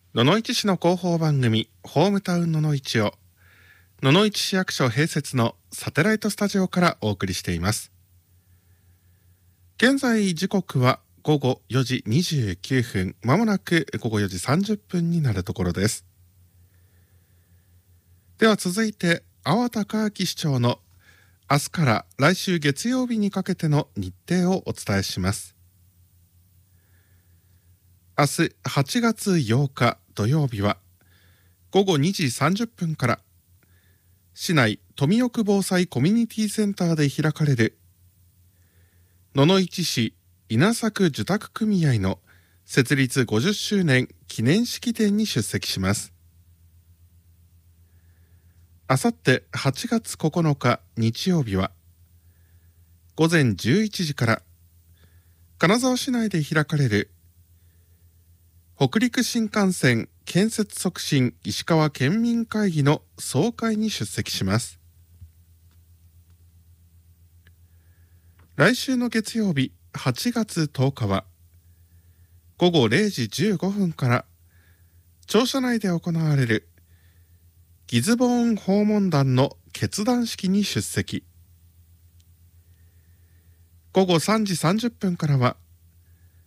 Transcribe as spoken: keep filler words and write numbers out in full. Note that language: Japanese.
野々市市の広報番組ホームタウン野々市を野々市市役所併設のサテライトスタジオからお送りしています。現在時刻はごごよじにじゅうきゅうふん、まもなくごごよじさんじゅっぷんになるところです。では続いて粟田孝明市長の明日から来週月曜日にかけての日程をお伝えします。明日はちがつようか土曜日はごごにじさんじゅっぷんから市内富奥防災コミュニティセンターで開かれる野々市市稲作受託組合の設立ごじゅっしゅうねん記念式典に出席します。あさってはちがつここのか日曜日はごぜんじゅういちじから金沢市内で開かれる北陸新幹線建設促進石川県民会議の総会に出席します。来週の月曜日はちがつとおかはごごれいじじゅうごふんから庁舎内で行われるギズボーン訪問団の結団式に出席。ごごさんじさんじゅっぷんからは